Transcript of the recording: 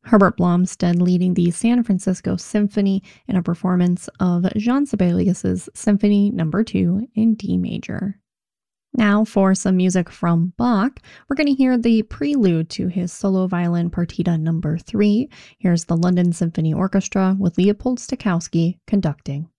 Herbert Blomstead leading the San Francisco Symphony in a performance of Jean Sibelius's Symphony No. 2 in D major. Now, for some music from Bach, we're going to hear the prelude to his solo violin Partita No. 3. Here's the London Symphony Orchestra with Leopold Stokowski conducting.